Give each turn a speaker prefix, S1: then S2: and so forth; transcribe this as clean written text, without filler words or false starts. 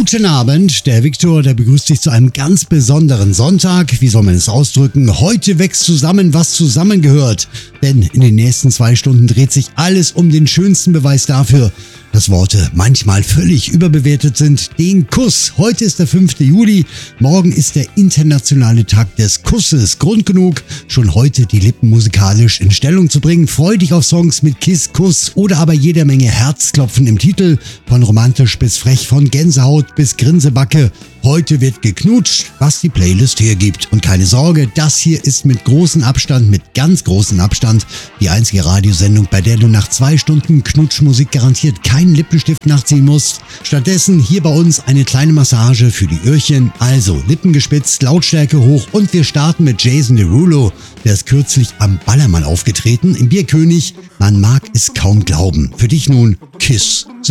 S1: Guten Abend, der Viktor, der begrüßt dich zu einem ganz besonderen Sonntag. Wie soll man es ausdrücken? Heute wächst zusammen, was zusammengehört. Denn in den nächsten 2 Stunden dreht sich alles um den schönsten Beweis dafür, dass Worte manchmal völlig überbewertet sind, den Kuss. Heute ist der 5. Juli, morgen ist der internationale Tag des Kusses. Grund genug, schon heute die Lippen musikalisch in Stellung zu bringen. Freu dich auf Songs mit Kiss, Kuss oder aber jeder Menge Herzklopfen im Titel. Von romantisch bis frech, von Gänsehaut bis Grinsebacke. Heute wird geknutscht, was die Playlist hergibt. Und keine Sorge, das hier ist mit großem Abstand, mit ganz großem Abstand, die einzige Radiosendung, bei der du nach 2 Stunden Knutschmusik garantiert keinen Lippenstift nachziehen musst. Stattdessen hier bei uns eine kleine Massage für die Öhrchen. Also Lippen gespitzt, Lautstärke hoch und wir starten mit Jason Derulo. Der ist kürzlich am Ballermann aufgetreten, im Bierkönig. Man mag es kaum glauben. Für dich nun Kiss.